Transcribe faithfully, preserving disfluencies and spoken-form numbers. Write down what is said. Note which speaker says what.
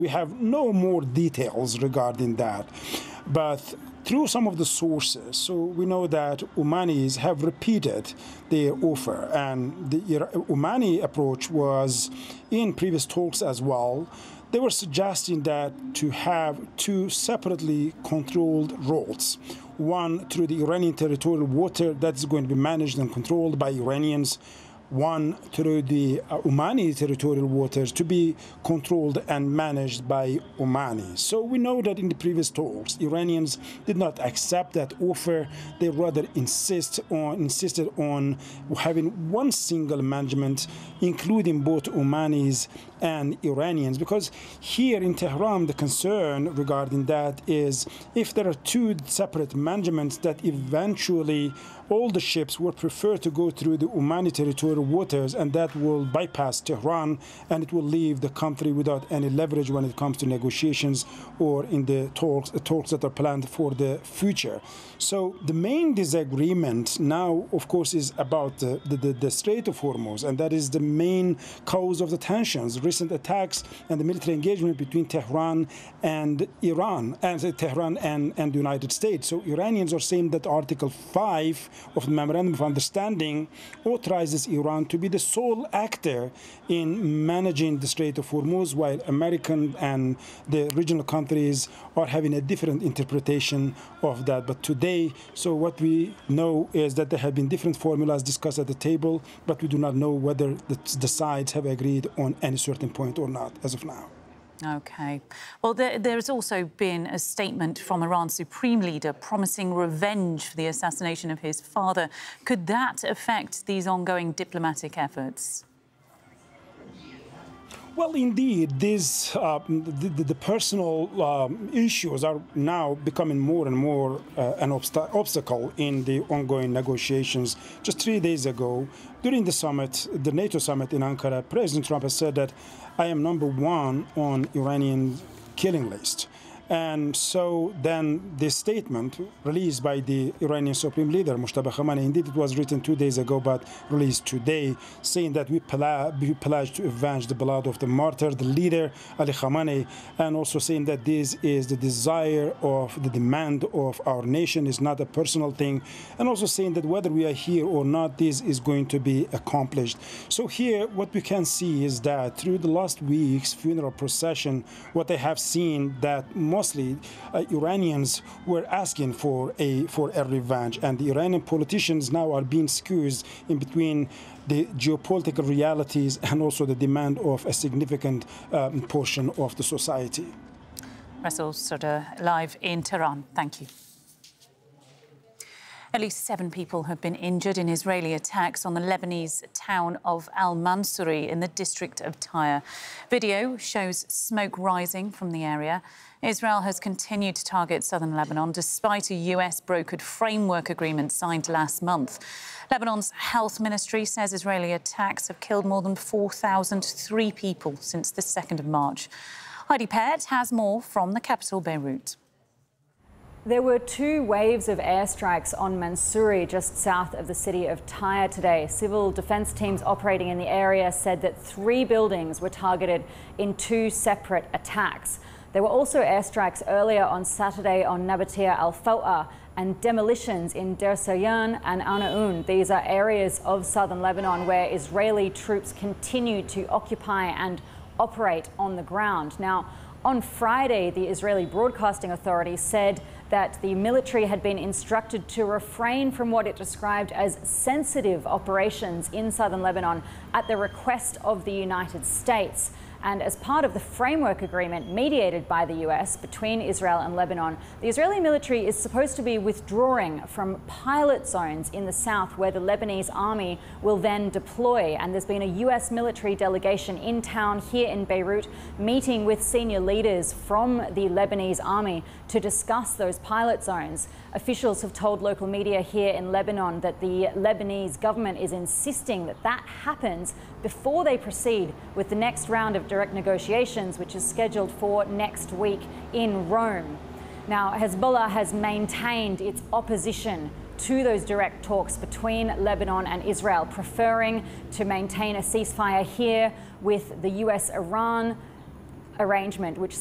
Speaker 1: We have no more details regarding that, but through some of the sources, so we know that Omanis have repeated their offer, and the Omani approach was in previous talks as well. They were suggesting that to have two separately controlled routes, one through the Iranian territorial water that's going to be managed and controlled by Iranians, one through the uh, Omani territorial waters to be controlled and managed by Omanis. So we know that in the previous talks, Iranians did not accept that offer. They rather insist on, insisted on having one single management, including both Omanis and Iranians, because here in Tehran, the concern regarding that is if there are two separate managements that eventually all the ships will prefer to go through the Omani territorial waters, and that will bypass Tehran, and it will leave the country without any leverage when it comes to negotiations or in the talks, the talks that are planned for the future. So the main disagreement now, of course, is about the, the, the, the Strait of Hormuz, and that is the main cause of the tensions. Recent attacks and the military engagement between Tehran and Iran, and uh, Tehran and, and the United States. So Iranians are saying that Article five of the Memorandum of Understanding authorizes Iran to be the sole actor in managing the Strait of Hormuz, while American and the regional countries are having a different interpretation of that. But today, so what we know is that there have been different formulas discussed at the table, but we do not know whether the, the sides have agreed on any certain point or not as of now.
Speaker 2: OK. Well, there, there's also been a statement from Iran's supreme leader promising revenge for the assassination of his father. Could that affect these ongoing diplomatic efforts?
Speaker 1: Well, indeed, these uh, the, the, the personal um, issues are now becoming more and more uh, an obst obstacle in the ongoing negotiations. Just three days ago, during the summit, the NATO summit in Ankara, President Trump has said that I am number one on Iranian killing list. And so then this statement released by the Iranian Supreme Leader, Mojtaba Khamenei, indeed it was written two days ago, but released today, saying that we, pla we pledge to avenge the blood of the martyr, the leader, Ali Khamenei, and also saying that this is the desire of the demand of our nation, is not a personal thing, and also saying that whether we are here or not, this is going to be accomplished. So here, what we can see is that through the last week's funeral procession, what I have seen that most Mostly, uh, Iranians were asking for a for a revenge, and the Iranian politicians now are being squeezed in between the geopolitical realities and also the demand of a significant um, portion of the society.
Speaker 2: Rasul Sadr, live in Tehran. Thank you. At least seven people have been injured in Israeli attacks on the Lebanese town of Al-Mansouri in the district of Tyre. Video shows smoke rising from the area. Israel has continued to target southern Lebanon despite a U S-brokered framework agreement signed last month. Lebanon's health ministry says Israeli attacks have killed more than four thousand three people since the second of March. Heidi Pett has more from the capital, Beirut.
Speaker 3: There were two waves of airstrikes on Mansouri, just south of the city of Tyre today. Civil defence teams operating in the area said that three buildings were targeted in two separate attacks. There were also airstrikes earlier on Saturday on Nabatia al-Faw'a and demolitions in Der Sayan and Anaun. These are areas of southern Lebanon where Israeli troops continue to occupy and operate on the ground. Now, on Friday, the Israeli Broadcasting Authority said that the military had been instructed to refrain from what it described as sensitive operations in southern Lebanon at the request of the United States. And as part of the framework agreement mediated by the U S between Israel and Lebanon, the Israeli military is supposed to be withdrawing from pilot zones in the south where the Lebanese army will then deploy. And there's been a U S military delegation in town here in Beirut meeting with senior leaders from the Lebanese army to discuss those pilot zones. Officials have told local media here in Lebanon that the Lebanese government is insisting that that happens before they proceed with the next round of direct negotiations, which is scheduled for next week in Rome. Now, Hezbollah has maintained its opposition to those direct talks between Lebanon and Israel, preferring to maintain a ceasefire here with the U S Iran arrangement, which